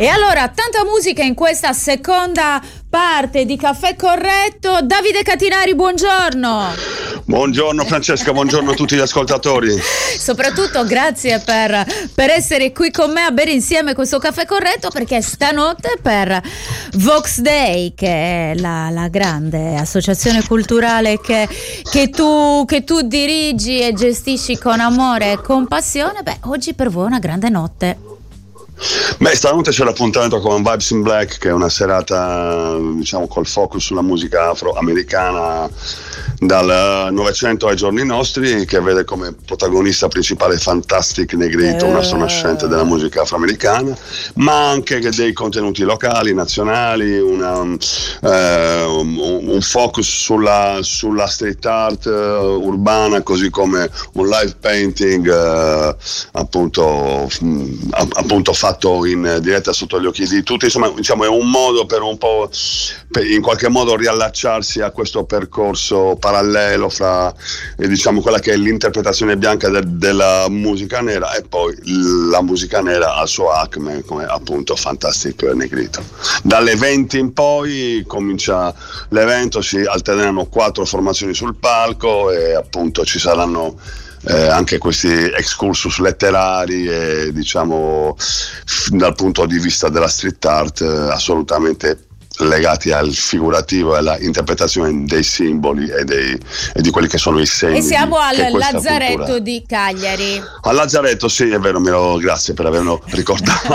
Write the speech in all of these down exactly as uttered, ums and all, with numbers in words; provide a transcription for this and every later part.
E allora, tanta musica in questa seconda parte di Caffè Corretto. Davide Catinari, buongiorno. Buongiorno Francesca, buongiorno a tutti gli ascoltatori. Soprattutto grazie per, per essere qui con me a bere insieme questo Caffè Corretto, perché stanotte per Vox Day, che è la, la grande associazione culturale che, che, tu, che tu dirigi e gestisci con amore e con passione, beh, oggi per voi è una grande notte. Beh, stanotte c'è l'appuntamento con Vibes in Black, che è una serata, diciamo, col focus sulla musica afroamericana dal Novecento ai giorni nostri, che vede come protagonista principale Fantastic Negrito, un astro nascente della musica afroamericana, ma anche dei contenuti locali, nazionali, una, eh, un, un focus sulla, sulla street art uh, urbana, così come un live painting uh, appunto, mh, appunto fatto in diretta sotto gli occhi di tutti. Insomma, diciamo, è un modo per un po' per in qualche modo riallacciarsi a questo percorso parallelo fra eh, diciamo quella che è l'interpretazione bianca de- della musica nera e poi la musica nera al suo acme, come appunto Fantastic Negrito. Dalle venti in poi comincia l'evento, si alterneranno quattro formazioni sul palco e appunto ci saranno Eh, anche questi excursus letterari e, diciamo, f- dal punto di vista della street art eh, assolutamente legati al figurativo e alla interpretazione dei simboli e, dei, e di quelli che sono i segni. E siamo al Lazzaretto cultura. di Cagliari. Al Lazzaretto, sì, è vero, me lo, grazie per averlo ricordato.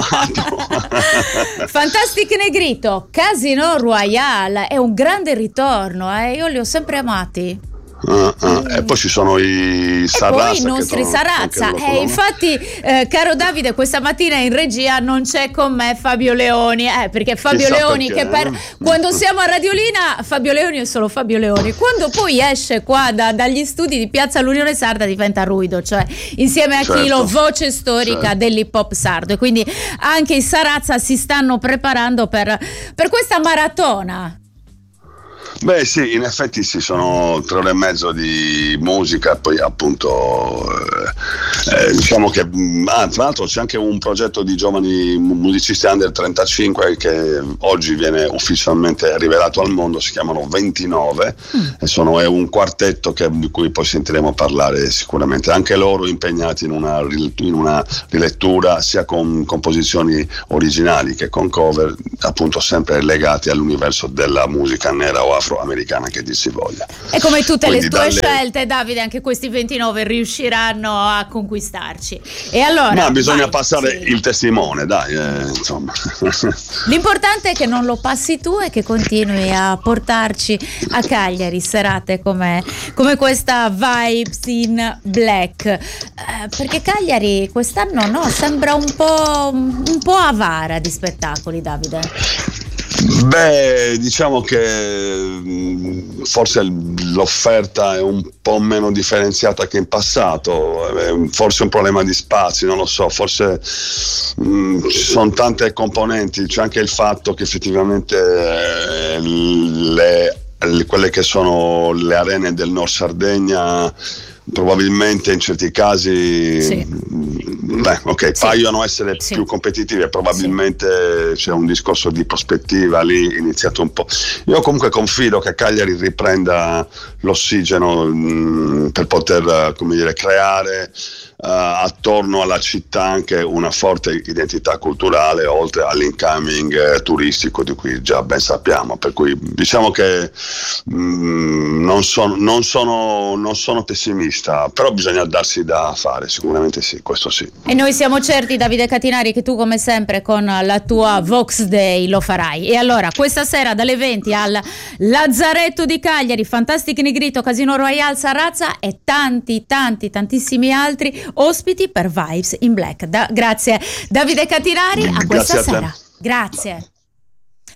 Fantastic Negrito, Casino Royale, è un grande ritorno, eh? Io li ho sempre amati. Uh, uh, mm. E poi ci sono i Sarrazza, e poi i nostri Sarrazza. Eh, infatti, eh, caro Davide, questa mattina in regia non c'è con me Fabio Leoni, eh, perché Fabio Chissà Leoni perché, che per, eh? quando siamo a Radiolina Fabio Leoni è solo Fabio Leoni, quando poi esce qua da, dagli studi di Piazza l'Unione Sarda diventa Ruido, cioè insieme a certo, Chilo, voce storica certo. dell'hip hop sardo, e quindi anche i Sarrazza si stanno preparando per, per questa maratona. Beh sì, in effetti sì, sono tre ore e mezzo di musica e poi appunto eh, diciamo che ah, tra l'altro c'è anche un progetto di giovani musicisti under trentacinque che oggi viene ufficialmente rivelato al mondo, si chiamano ventinove mm. e sono, è un quartetto che, di cui poi sentiremo parlare sicuramente, anche loro impegnati in una, in una rilettura sia con composizioni originali che con cover, appunto sempre legati all'universo della musica nera o afroamericana che dir si voglia. E come tutte Quindi le tue dalle... scelte, Davide, anche questi ventinove riusciranno a conquistarci. E allora ma bisogna vai, passare sì. il testimone, dai, eh, insomma. L'importante è che non lo passi tu e che continui a portarci a Cagliari serate come, come questa Vibes in Black, eh, perché Cagliari quest'anno no, sembra un po', un po' avara di spettacoli, Davide. Beh, diciamo che forse l'offerta è un po' meno differenziata che in passato, forse è un problema di spazi, non lo so, forse mh, ci sono tante componenti, c'è anche il fatto che effettivamente eh, le, le, quelle che sono le arene del Nord Sardegna probabilmente in certi casi sì. beh, ok, sì. paiono essere sì. più competitive, probabilmente sì. c'è un discorso di prospettiva lì iniziato un po'. Io comunque confido che Cagliari riprenda l'ossigeno mh, per poter, come dire, creare uh, attorno alla città anche una forte identità culturale, oltre all'incoming eh, turistico di cui già ben sappiamo, per cui diciamo che mh, non sono, non sono, non sono pessimista, però bisogna darsi da fare, sicuramente sì, questo sì. E noi siamo certi, Davide Catinari, che tu come sempre con la tua Vox Day lo farai. E allora questa sera dalle venti al Lazzaretto di Cagliari, Fantastic Negrito, Casino Royale, Sarrazza e tanti tanti tantissimi altri ospiti per Vibes in Black. Da- grazie Davide Catinari, a questa grazie a sera. Grazie.